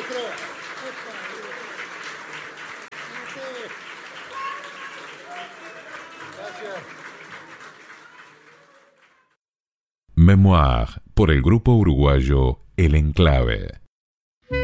maestro. Gracias. Memoir por el grupo uruguayo El Enclave.